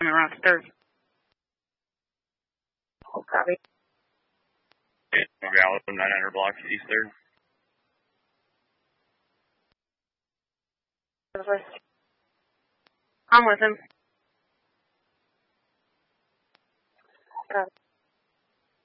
around third. Oh, copy. Morgallo, 900 blocks east third. I'm with him.